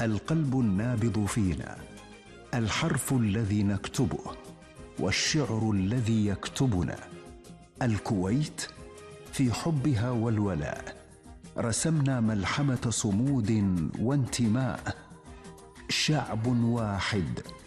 القلب النابض فينا، الحرف الذي نكتبه والشعر الذي يكتبنا. الكويت في حبها والولاء رسمنا ملحمة صمود وانتماء، شعب واحد